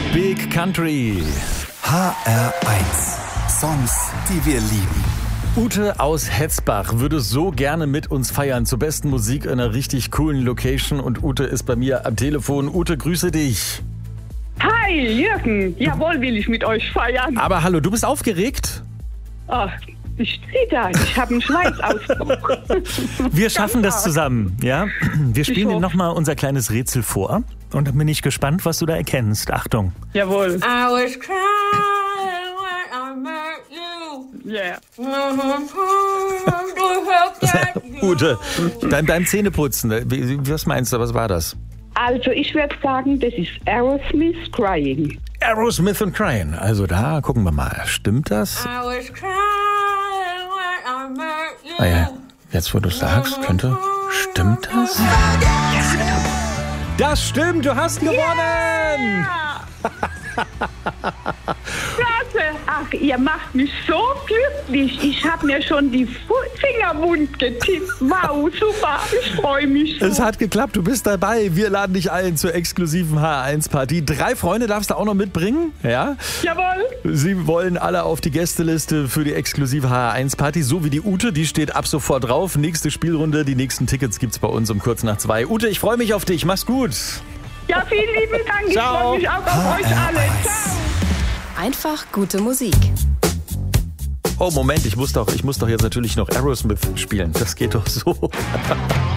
Big Country. HR1. Songs, die wir lieben. Ute aus Hetzbach würde so gerne mit uns feiern zur besten Musik in einer richtig coolen Location. Und Ute ist bei mir am Telefon. Ute, grüße dich. Hi, Jürgen. Jawohl, will ich mit euch feiern. Aber hallo, du bist aufgeregt? Ach, ich zitter. Ich habe einen Schweißausbruch. Wir schaffen das zusammen, ja? Wir spielen dir hoffe. nochmal unser kleines Rätsel vor. Und dann bin ich gespannt, was du da erkennst. Achtung. Jawohl. I was crying when I met you. Yeah. Ute, beim Zähneputzen, was meinst du, was war das? Also, ich würde sagen, das ist Aerosmith Crying. Aerosmith und Crying. Also da gucken wir mal. Stimmt das? I was crying when I met you. Ah ja, jetzt wo du sagst, könnte. Stimmt das? Das stimmt, du hast gewonnen! Klasse. Ach, ihr macht mich so glücklich. Ich habe mir schon die Finger wund getippt. Wow, super. Ich freue mich so. Es hat geklappt, du bist dabei. Wir laden dich ein zur exklusiven HR1-Party. 3 Freunde darfst du auch noch mitbringen, ja? Jawohl. Sie wollen alle auf die Gästeliste für die exklusive HR1-Party, so wie die Ute, die steht ab sofort drauf. Nächste Spielrunde, die nächsten Tickets gibt's bei uns um kurz nach 2. Ute, ich freue mich auf dich, mach's gut. Ja, vielen lieben Dank. Ciao. Ich freue mich auch auf euch alle. Ciao. Einfach gute Musik. Oh Moment, ich muss doch jetzt natürlich noch Aerosmith spielen. Das geht doch so.